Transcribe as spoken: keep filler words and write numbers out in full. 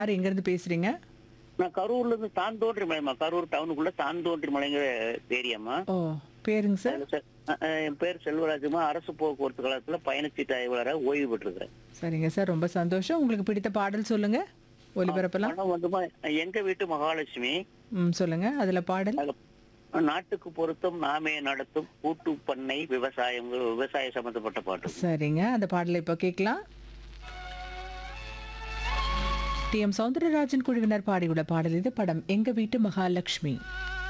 யார் எங்கேருந்து பேசுறீங்க? நான் கரூர்ல இருந்து தாந்தோன்றி மலைமா, கரூர் டவுனுக்குள்ள தாந்தோன்றி மலைங்கிற ஏரியாமா. ஓ! பேருங்க சார்? அதுல சார் அ, அ, என் பேர் செல்வராஜுமா. அரசு போக்குவரத்து கழகத்துல பயணச்சீட்டு ஆய்வாளராக ஓய்வு பெற்றிருக்கிறேன். சரிங்க சார். ரொம்ப சந்தோஷம். உங்களுக்கு பிடித்த பாடல் சொல்லுங்க. ஆ, ஒலிபரப்பலாம். படம் வந்துமா எங்க வீட்டு மகாலட்சுமி. ம். சொல்லுங்க. அதுல பாடல். அதுல நாட்டுக்கு பொருத்தம் நாமே நடத்தும் கூட்டு பண்ணை விவசாயம், விவசாய சம்பந்தப்பட்ட பாட்டு. சரிங்க. அந்த பாடலை இப்போ கேட்கலாம். டி எம் சௌந்தரராஜன் குழுவினர் பாடியுள்ள பாடல் இது. படம் எங்க வீட்டு மகாலட்சுமி.